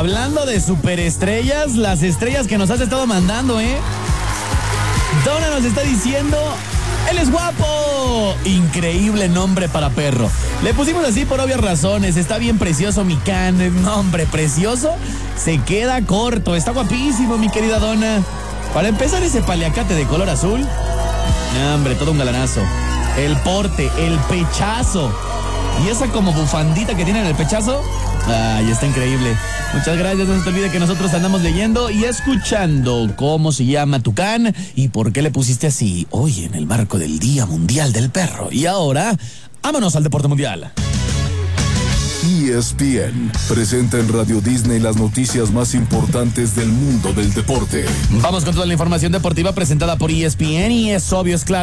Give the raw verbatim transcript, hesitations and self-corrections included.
hablando de superestrellas, las estrellas que nos has estado mandando, ¿eh? Donna nos está diciendo, él es guapo. Increíble nombre para perro. Le pusimos así por obvias razones. Está bien precioso mi can. Nombre precioso. Se queda corto. Está guapísimo, mi querida Donna. Para empezar, ese paliacate de color azul. No, hombre, todo un galanazo. El porte, el pechazo. Y esa como bufandita que tiene en el pechazo. Ay, está increíble. Muchas gracias, no se te olvide que nosotros andamos leyendo y escuchando cómo se llama tu can y por qué le pusiste así hoy en el marco del Día Mundial del Perro. Y ahora, vámonos al deporte mundial. E S P N presenta en Radio Disney las noticias más importantes del mundo del deporte. Vamos con toda la información deportiva presentada por E S P N y es obvio, es claro.